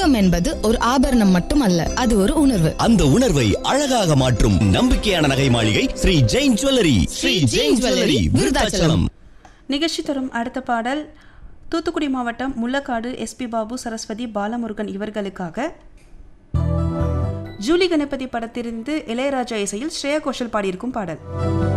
தங்கம் என்பது ஒரு ஆபரணம் மட்டுமல்ல, அது ஒரு உணர்வு. அந்த உணர்வை அழகாக மாற்றும் நம்பிக்கையான நகை மாளிகை ஸ்ரீ ஜெயின் ஜுவல்லரி. ஸ்ரீ ஜெயின் ஜுவல்லரி, விருதாச்சலம். நிகழ்ச்சி தரும் அடுத்த பாடல் தூத்துக்குடி மாவட்டம் முள்ளக்காடு எஸ்பி பாபு, சரஸ்வதி, பாலமுருகன் இவர்களுக்காக ஜூலி கணபதி படத்திலிருந்து இளையராஜா இசையில் ஸ்ரேயா கோஷல் பாடியிருக்கும் பாடல்.